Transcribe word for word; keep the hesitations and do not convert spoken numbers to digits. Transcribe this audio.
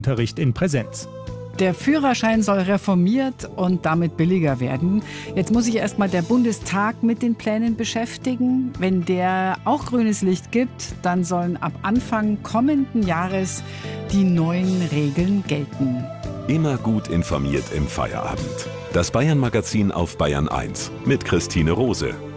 Unterricht in Präsenz. Der Führerschein soll reformiert und damit billiger werden. Jetzt muss sich erstmal der Bundestag mit den Plänen beschäftigen. Wenn der auch grünes Licht gibt, dann sollen ab Anfang kommenden Jahres die neuen Regeln gelten. Immer gut informiert im Feierabend. Das Bayern-Magazin auf Bayern eins mit Christine Rose.